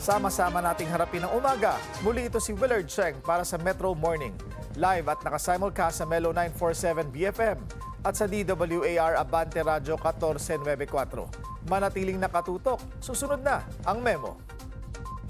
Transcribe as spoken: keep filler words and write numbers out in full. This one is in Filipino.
Sama-sama nating harapin ang umaga. Muli ito si Willard Cheng para sa Metro Morning. Live at nakasimulcast sa Melo nine forty-seven B F M at sa D W A R Abante Radio fourteen ninety-four. Manatiling nakatutok. Susunod na ang memo.